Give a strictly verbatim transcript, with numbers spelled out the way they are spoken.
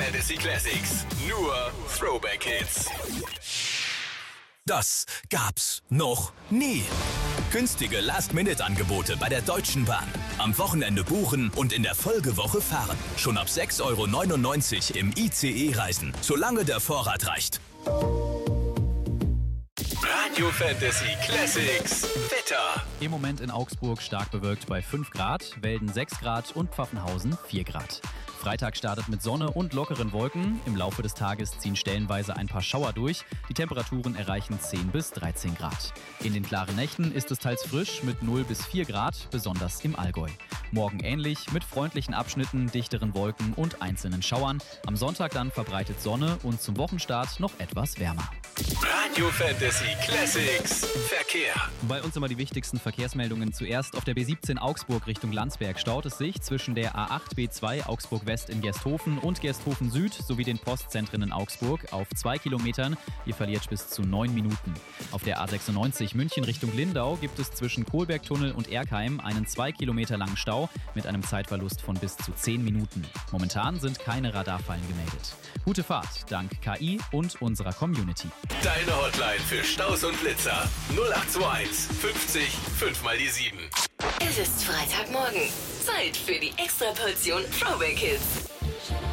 Fantasy Classics. Nur Throwback Hits. Das gab's noch nie. Günstige Last-Minute-Angebote bei der Deutschen Bahn. Am Wochenende buchen und in der Folgewoche fahren. Schon ab sechs Euro neunundneunzig im I C E-Reisen, solange der Vorrat reicht. Radio Fantasy Classics. Wetter. Im Moment in Augsburg stark bewölkt bei fünf Grad, Welden sechs Grad und Pfaffenhausen vier Grad. Freitag startet mit Sonne und lockeren Wolken. Im Laufe des Tages ziehen stellenweise ein paar Schauer durch. Die Temperaturen erreichen zehn bis dreizehn Grad. In den klaren Nächten ist es teils frisch mit null bis vier Grad, besonders im Allgäu. Morgen ähnlich mit freundlichen Abschnitten, dichteren Wolken und einzelnen Schauern. Am Sonntag dann verbreitet Sonne und zum Wochenstart noch etwas wärmer. Radio Fantasy Classics. Verkehr. Bei uns immer die wichtigsten Verkehrsmeldungen. Zuerst auf der B siebzehn Augsburg Richtung Landsberg staut es sich zwischen der A acht B zwei Augsburg West in Gersthofen und Gersthofen Süd sowie den Postzentren in Augsburg auf zwei Kilometern. Ihr verliert bis zu neun Minuten. Auf der A sechsundneunzig München Richtung Lindau gibt es zwischen Kohlbergtunnel und Erkheim einen zwei Kilometer langen Stau mit einem Zeitverlust von bis zu zehn Minuten. Momentan sind keine Radarfallen gemeldet. Gute Fahrt dank K I und unserer Community. Deine Hotline für Staus und Blitzer. null acht zwei eins fünfzig fünf mal die sieben. Es ist Freitagmorgen. Zeit für die Extraportion Throwback Hits.